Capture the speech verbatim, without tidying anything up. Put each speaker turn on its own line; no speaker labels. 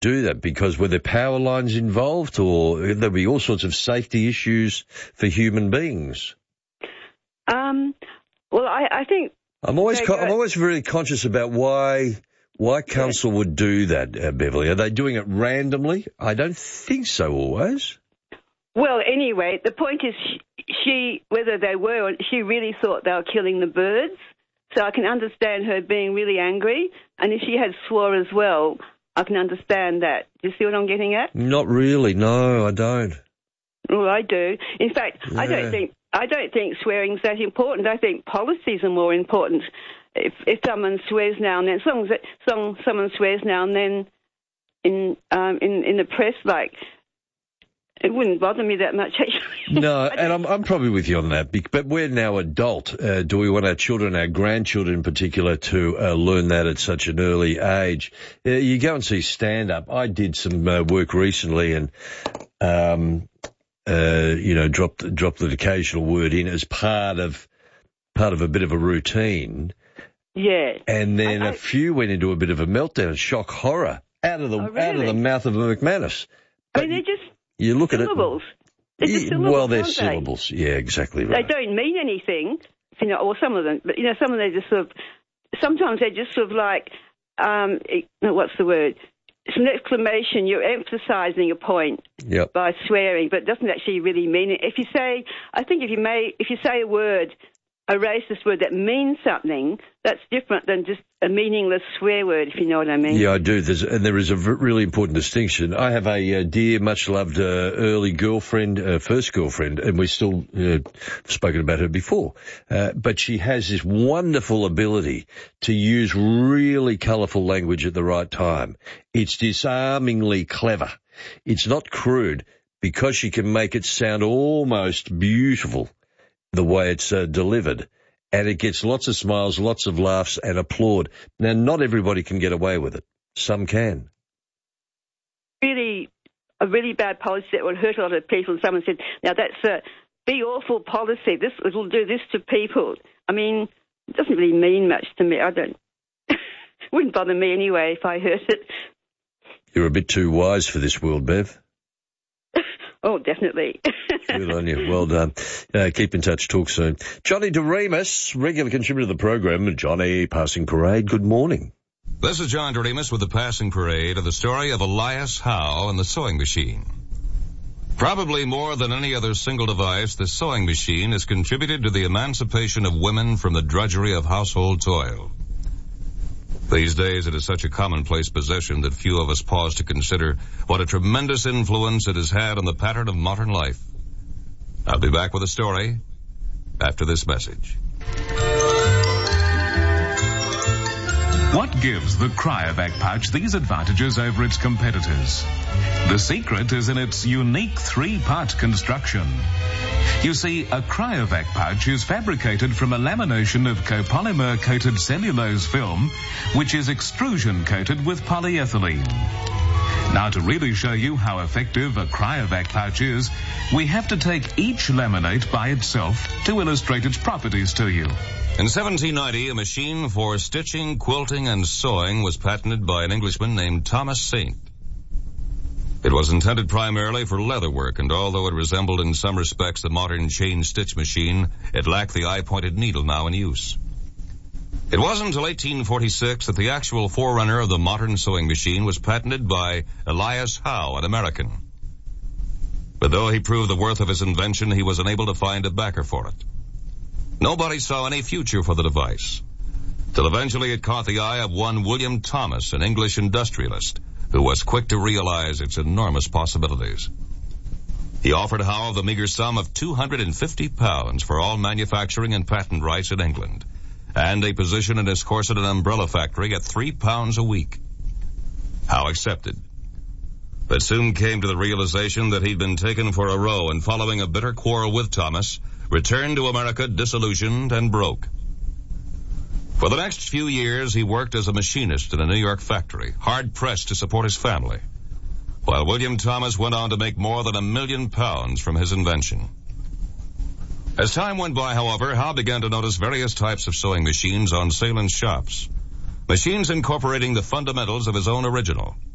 do that? Because were there power lines involved, or there'll be all sorts of safety issues for human beings?
Um, well, I, I think
I'm always
they
co-
go-
I'm always really conscious about why why council would do that, uh, Beverly. Are they doing it randomly? I don't think so. Always.
Well, anyway, the point is, she, she whether they were, or she really thought they were killing the birds. So I can understand her being really angry, and if she had swore as well, I can understand that. Do you see what I'm getting at?
Not really. No, I don't.
Well, I do. In fact,
Yeah.
I don't think I don't think swearing's that important. I think policies are more important. If if someone swears now and then, some, some someone swears now and then in um, in in the press, like, it wouldn't bother me that much, actually.
No, and I'm I'm probably with you on that. But we're now adult. Uh, do we want our children, our grandchildren in particular, to uh, learn that at such an early age? Uh, you go and see stand-up. I did some uh, work recently, and um, uh, you know, dropped dropped the occasional word in as part of part of a bit of a routine.
Yeah.
And then
I, I,
a few went into a bit of a meltdown, shock horror out of the
oh, really?
out of the mouth of a McManus.
I mean, they're just
you look
syllables.
at it.
They're just syllables,
well, they're
aren't they?
syllables. Yeah, exactly right.
They don't mean anything, you know, or some of them. But, you know, some of them just sort of, sometimes they're just sort of like, um, what's the word? It's an exclamation. You're emphasising a point
yep.
by swearing, but it doesn't actually really mean it. If you say, I think if you may, if you say a word, a racist word that means something, that's different than just a meaningless swear word, if you know what I mean.
Yeah, I do. There's, and there is a v- really important distinction. I have a uh, dear, much-loved uh, early girlfriend, uh, first girlfriend, and we've still uh, spoken about her before. Uh, but she has this wonderful ability to use really colourful language at the right time. It's disarmingly clever. It's not crude because she can make it sound almost beautiful the way it's uh, delivered. And it gets lots of smiles, lots of laughs and applaud. Now, not everybody can get away with it. Some can.
Really, a really bad policy that would hurt a lot of people. And someone said, now that's a be awful policy. This will do this to people. I mean, it doesn't really mean much to me. I don't, it wouldn't bother me anyway if I heard it.
You're a bit too wise for this world, Bev.
Oh, definitely.
Good on you. Well done. Uh, keep in touch. Talk soon. Johnny DeRemus, regular contributor to the program. Johnny, Passing Parade, good morning.
This is John DeRemus with the Passing Parade of the story of Elias Howe and the sewing machine. Probably more than any other single device, the sewing machine has contributed to the emancipation of women from the drudgery of household toil. These days, it is such a commonplace possession that few of us pause to consider what a tremendous influence it has had on the pattern of modern life. I'll be back with a story after this message.
What gives the Cryovac pouch these advantages over its competitors? The secret is in its unique three-part construction. You see, a Cryovac pouch is fabricated from a lamination of copolymer-coated cellulose film, which is extrusion-coated with polyethylene. Now, to really show you how effective a Cryovac pouch is, we have to take each laminate by itself to illustrate its properties to you.
In seventeen ninety, a machine for stitching, quilting, and sewing was patented by an Englishman named Thomas Saint. It was intended primarily for leather work, and although it resembled in some respects the modern chain stitch machine, it lacked the eye-pointed needle now in use. It wasn't until eighteen forty-six that the actual forerunner of the modern sewing machine was patented by Elias Howe, an American. But though he proved the worth of his invention, he was unable to find a backer for it. Nobody saw any future for the device, till eventually it caught the eye of one William Thomas, an English industrialist, who was quick to realize its enormous possibilities. He offered Howe the meager sum of two hundred fifty pounds for all manufacturing and patent rights in England, and a position in his corset and umbrella factory at three pounds a week. Howe accepted, but soon came to the realization that he'd been taken for a row, and following a bitter quarrel with Thomas, returned to America disillusioned and broke. For the next few years, he worked as a machinist in a New York factory, hard-pressed to support his family, while William Thomas went on to make more than a million pounds from his invention. As time went by, however, Howe began to notice various types of sewing machines on sale in shops, machines incorporating the fundamentals of his own original.